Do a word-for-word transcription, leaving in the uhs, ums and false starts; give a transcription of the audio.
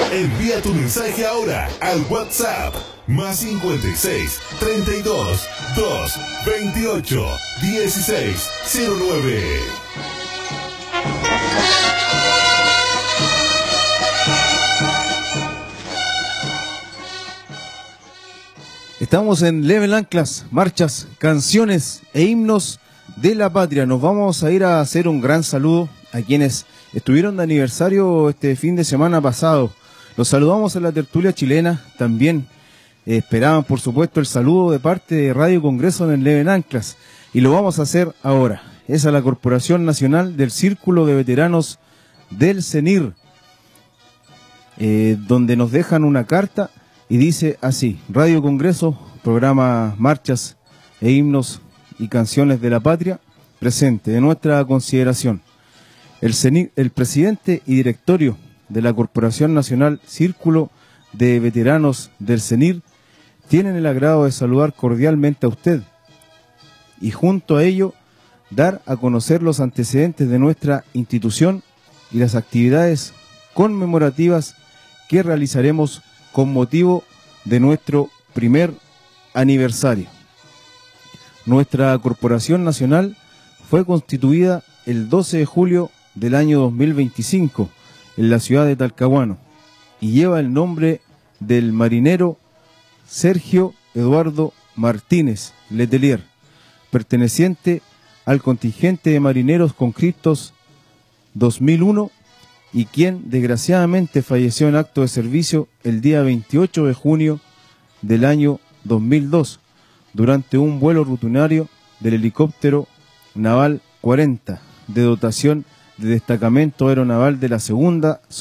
Envía tu mensaje ahora al WhatsApp más cincuenta y seis, treinta y dos, dos, veintiocho, dieciséis, cero nueve. Estamos en Level Anclas, marchas, canciones e himnos de la patria. Nos vamos a ir a hacer un gran saludo a quienes estuvieron de aniversario este fin de semana pasado. Los saludamos en la tertulia chilena. También eh, esperaban, por supuesto, el saludo de parte de Radio Congreso en el Level Anclas. Y lo vamos a hacer ahora. Es a la Corporación Nacional del Círculo de Veteranos del CENIR, eh, donde nos dejan una carta. Y dice así: Radio Congreso, programa Marchas e Himnos y Canciones de la Patria, presente de nuestra consideración. El, CENIR, el presidente y directorio de la Corporación Nacional Círculo de Veteranos del CENIR tienen el agrado de saludar cordialmente a usted y junto a ello dar a conocer los antecedentes de nuestra institución y las actividades conmemorativas que realizaremos con motivo de nuestro primer aniversario. Nuestra Corporación Nacional fue constituida el doce de julio del año dos mil veinticinco en la ciudad de Talcahuano y lleva el nombre del marinero Sergio Eduardo Martínez Letelier, perteneciente al contingente de marineros conscriptos dos mil uno y quien desgraciadamente falleció en acto de servicio el día veintiocho de junio del año dos mil dos durante un vuelo rutinario del helicóptero Naval cuarenta de dotación de destacamento aeronaval de la segunda